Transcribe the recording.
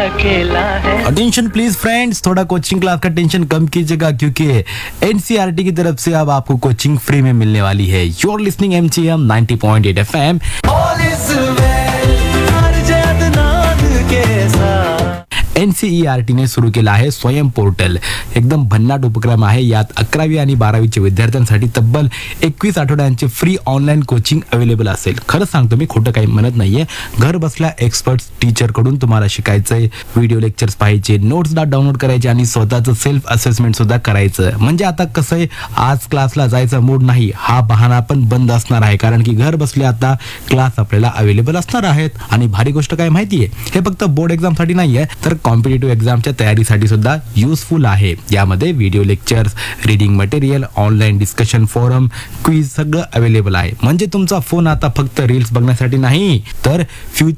अकेला है। Attention please friends, थोड़ा कोचिंग क्लास का टेंशन कम कीजिएगा क्योंकि एनसीईआरटी की तरफ से अब आपको कोचिंग फ्री में मिलने वाली है। You R listening MGM 90.8 FM. NCERT ने सुरू केला आहे स्वयं पोर्टल. एकदम भन्नाट उपक्रम आहे. यात 11वी आणि 12वीच्या विद्यार्थ्यांसाठी तब्बल 21 आठवड्यांचे फ्री ऑनलाईन कोचिंग अवेलेबल असेल. खरंच सांगतो मी, खोटं काही म्हणत नाहीये. घर बसल्या एक्सपर्ट टीचर कडून तुम्हाला शिकायचंय. व्हिडिओ लेक्चर्स पाहायचे, नोट्स डाउनलोड करायचे आणि स्वतःचं सेल्फ असेसमेंट सुद्धा करायचं. म्हणजे आता कसं आहे, आज क्लासला जायचा मूड नाही हा बहाणा पण बंद असणार आहे, कारण की घर बसल्या आता क्लास आपल्याला अवेलेबल असणार आहेत. आणि भारी गोष्ट काय माहितीये, हे फक्त बोर्ड एक्झाम साठी नाहीये तर कॉम्पिटेटिव्ह एक्झामच्या तयारीसाठी सुद्धा युजफुल आहे. यामध्ये video lectures, reading material, online discussion forum, quiz सगळं अवेलेबल आहे. म्हणजे तुमचा फोन आता फक्त रील्स बघण्यासाठी नाही तर फ्युचर